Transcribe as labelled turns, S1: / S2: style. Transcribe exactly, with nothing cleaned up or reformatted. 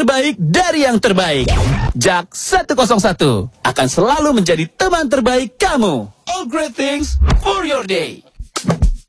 S1: terbaik dari yang terbaik. Jak seratus satu akan selalu menjadi teman terbaik kamu. All great things for your day.